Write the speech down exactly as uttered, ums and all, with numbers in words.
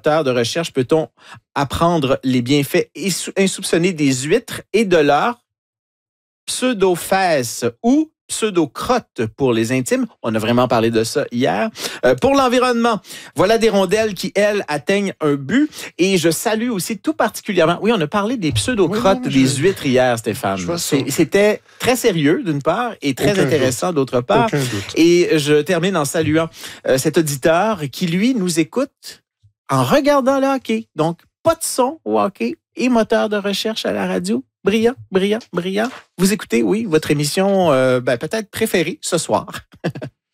moteur de recherche peut-on apprendre les bienfaits insoupçonnés des huîtres et de leur pseudo-fesses ou pseudo-crottes pour les intimes. On a vraiment parlé de ça hier. Euh, pour l'environnement, voilà des rondelles qui, elles, atteignent un but. Et je salue aussi tout particulièrement... Oui, on a parlé des pseudo-crottes oui, des je... huîtres hier, Stéphane. C'était très sérieux, d'une part, et très Aucun intéressant, d'autre part. Et je termine en saluant euh, cet auditeur qui, lui, nous écoute en regardant le hockey. Donc, pas de son au hockey et moteur de recherche à la radio. Brillant, brillant, brillant. Vous écoutez, oui, votre émission euh, ben, peut-être préférée ce soir.